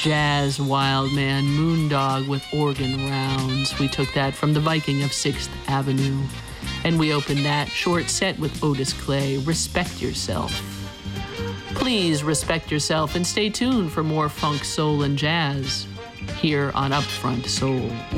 Jazz Wild Man, Moondog with Organ Rounds. We took that from The Viking of 6th Avenue. And we opened that short set with Otis Clay, Respect Yourself. Please respect yourself and stay tuned for more funk, soul, and jazz here on Upfront Soul.